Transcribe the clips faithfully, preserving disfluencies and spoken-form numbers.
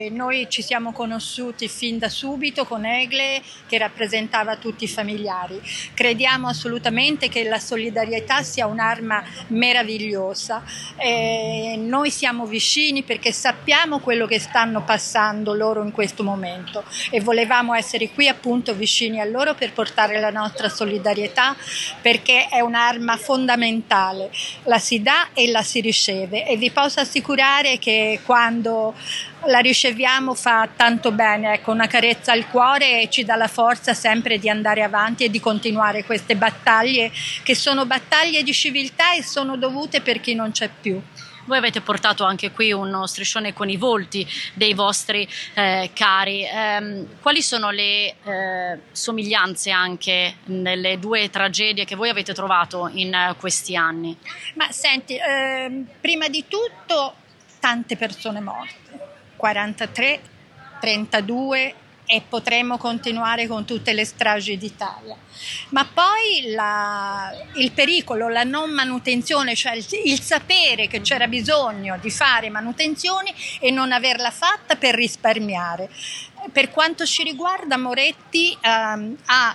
Noi ci siamo conosciuti fin da subito con Egle, che rappresentava tutti i familiari. Crediamo assolutamente che la solidarietà sia un'arma meravigliosa. E noi siamo vicini perché sappiamo quello che stanno passando loro in questo momento e volevamo essere qui appunto vicini a loro per portare la nostra solidarietà, perché è un'arma fondamentale. La si dà e la si riceve, e vi posso assicurare che quando la riceviamo fa tanto bene, ecco, una carezza al cuore, e ci dà la forza sempre di andare avanti e di continuare queste battaglie, che sono battaglie di civiltà e sono dovute per chi non c'è più. Voi avete portato anche qui uno striscione con i volti dei vostri eh, cari. Eh, quali sono le eh, somiglianze anche nelle due tragedie che voi avete trovato in eh, questi anni? Ma senti, eh, prima di tutto tante persone morte. quarantatré, trentadue, e potremmo continuare con tutte le stragi d'Italia. Ma poi la, il pericolo, la non manutenzione, cioè il, il sapere che c'era bisogno di fare manutenzioni e non averla fatta per risparmiare. Per quanto ci riguarda, Moretti ehm, ha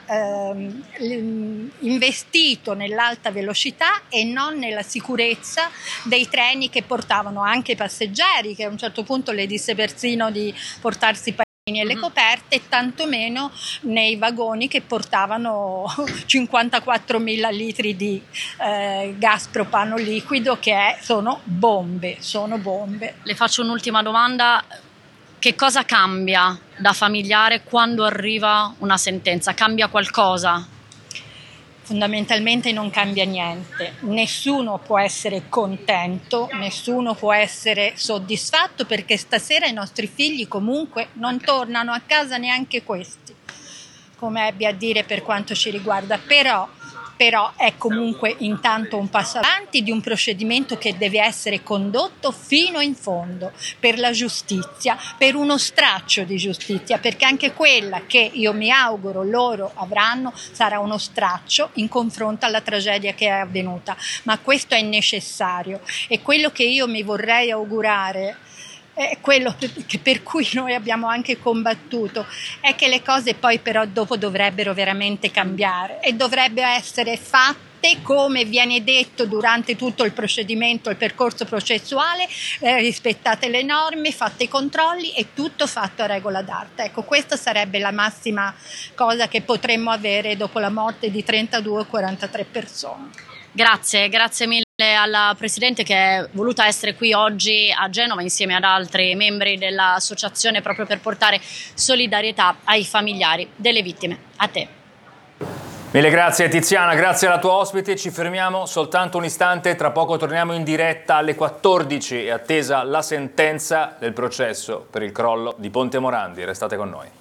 ehm, investito nell'alta velocità e non nella sicurezza dei treni che portavano anche i passeggeri, che a un certo punto le disse persino di portarsi i panini e le coperte, e tantomeno nei vagoni che portavano cinquantaquattromila litri di eh, gas propano liquido, che è, sono bombe, sono bombe. Le faccio un'ultima domanda. Che cosa cambia da familiare quando arriva una sentenza? Cambia qualcosa? Fondamentalmente non cambia niente. Nessuno può essere contento, nessuno può essere soddisfatto, perché stasera i nostri figli comunque non tornano a casa neanche questi, come ebbi a dire per quanto ci riguarda. Però Però è comunque intanto un passo avanti di un procedimento che deve essere condotto fino in fondo, per la giustizia, per uno straccio di giustizia, perché anche quella che io mi auguro loro avranno sarà uno straccio in confronto alla tragedia che è avvenuta, ma questo è necessario. E quello che io mi vorrei augurare, è quello per, per cui noi abbiamo anche combattuto, è che le cose poi però dopo dovrebbero veramente cambiare e dovrebbe essere fatte come viene detto durante tutto il procedimento, il percorso processuale, eh, rispettate le norme, fatte i controlli e tutto fatto a regola d'arte. Ecco, questa sarebbe la massima cosa che potremmo avere dopo la morte di trentadue o quarantatré persone. Grazie, grazie mille alla Presidente, che è voluta essere qui oggi a Genova insieme ad altri membri dell'associazione proprio per portare solidarietà ai familiari delle vittime. A te. Mille grazie Tiziana, grazie alla tua ospite. Ci fermiamo soltanto un istante, tra poco torniamo in diretta alle quattordici, è attesa la sentenza del processo per il crollo di Ponte Morandi. Restate con noi.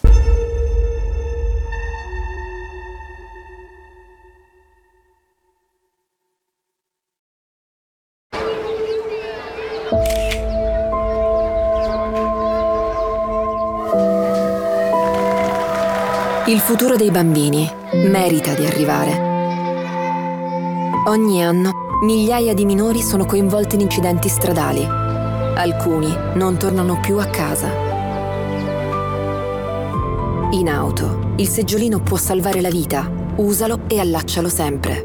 Il futuro dei bambini merita di arrivare. Ogni anno migliaia di minori sono coinvolti in incidenti stradali. Alcuni non tornano più a casa. In auto, il seggiolino può salvare la vita. Usalo e allaccialo sempre.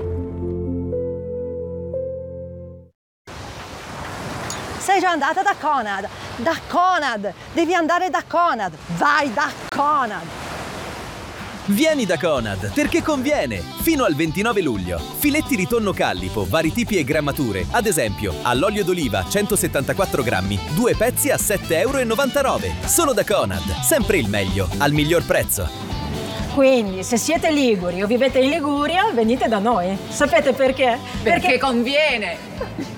Sei già andata da Conad? Da Conad! Devi andare da Conad! Vai da Conad! Vieni da Conad, perché conviene! Fino al ventinove luglio. Filetti di tonno callipo, vari tipi e grammature. Ad esempio, all'olio d'oliva centosettantaquattro grammi, due pezzi a sette e novantanove euro. Solo da Conad, sempre il meglio, al miglior prezzo. Quindi, se siete liguri o vivete in Liguria, venite da noi. Sapete perché? Perché, perché conviene!